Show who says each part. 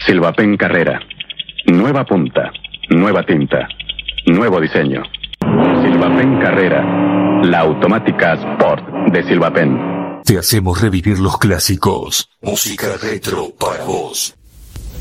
Speaker 1: Silvapen Carrera. Nueva punta, nueva tinta, nuevo diseño. Silvapen Carrera, la automática Sport de Silvapen.
Speaker 2: Te hacemos revivir los clásicos. Música retro para vos.